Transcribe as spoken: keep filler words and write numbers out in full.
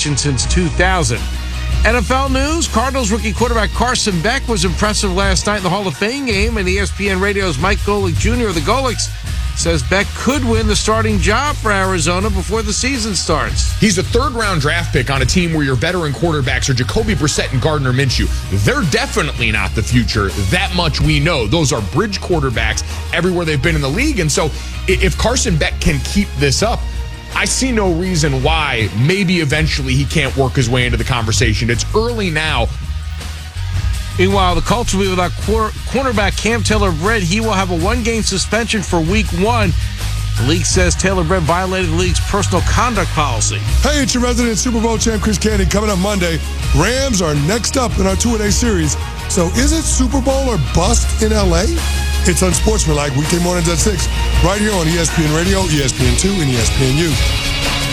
selection since two thousand. N F L news, Cardinals rookie quarterback Carson Beck was impressive last night in the Hall of Fame game, and E S P N Radio's Mike Golick Junior of the Golics says Beck could win the starting job for Arizona before the season starts. He's a third-round draft pick on a team where your veteran quarterbacks are Jacoby Brissett and Gardner Minshew. They're definitely not the future. That much we know. Those are bridge quarterbacks everywhere they've been in the league. And so if Carson Beck can keep this up, I see no reason why maybe eventually he can't work his way into the conversation. It's early now. Meanwhile, the Colts will be without cornerback Cam Taylor-Britt. He will have a one-game suspension for week one. The league says Taylor-Britt violated the league's personal conduct policy. Hey, it's your resident Super Bowl champ, Chris Candy. Coming up Monday, Rams are next up in our two-a-day series. So is it Super Bowl or bust in L A? It's Unsportsmanlike, weekday mornings at six, right here on E S P N Radio, E S P N two, and E S P N U.